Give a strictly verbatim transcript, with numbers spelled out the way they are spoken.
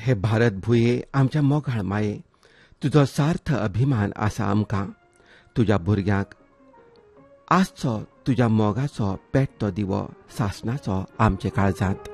हे भारत भुंये आमच्या मोगाळ माये, तुजो सार्थ अभिमान आसा आमकां. तुज्या भुरग्यांक आसचो तुज्या मोगाचो पेटतो दिवो सासणाचो आमचे काळजांत.